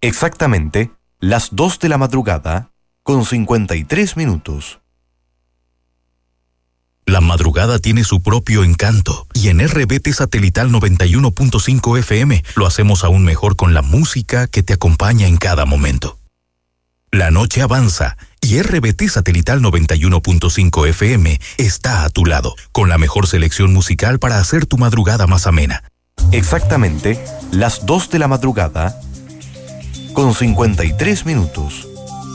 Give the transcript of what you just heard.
Exactamente las 2 de la madrugada con 53 minutos. La madrugada tiene su propio encanto y en RBT Satelital 91.5 FM lo hacemos aún mejor con la música que te acompaña en cada momento. La noche avanza y RBT Satelital 91.5 FM está a tu lado, con la mejor selección musical para hacer tu madrugada más amena. Exactamente las 2 de la madrugada con 53 minutos.